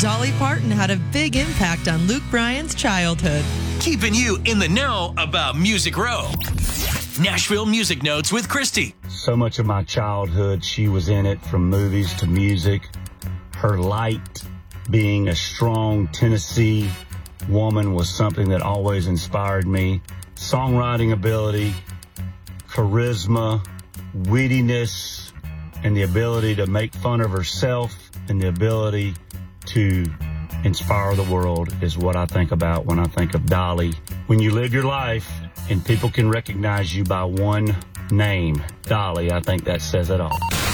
Dolly Parton had a big impact on Luke Bryan's childhood. Keeping you in the know about Music Row. Nashville Music Notes with Christy. So much of my childhood, she was in it, from movies to music. Her light, being a strong Tennessee woman, was something that always inspired me. Songwriting ability, charisma, wittiness, and the ability to make fun of herself, and the ability to inspire the world is what I think about when I think of Dolly. When you live your life and people can recognize you by one name, Dolly, I think that says it all.